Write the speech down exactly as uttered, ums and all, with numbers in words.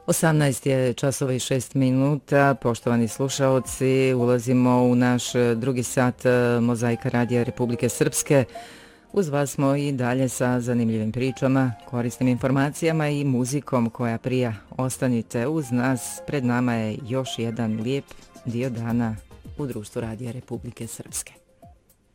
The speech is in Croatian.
osamnaest je časova i šest minuta, poštovani slušaoci, ulazimo u naš drugi sat Mozaika radija Republike Srpske. Uz vas smo i dalje sa zanimljivim pričama, korisnim informacijama i muzikom koja prija. Ostanite uz nas, pred nama je još jedan lijep dio dana u društvu radija Republike Srpske.